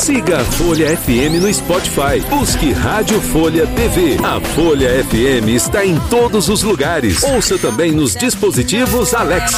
Siga a Folha FM no Spotify. Busque Rádio Folha TV. A Folha FM está em todos os lugares. Ouça também nos dispositivos Alexa.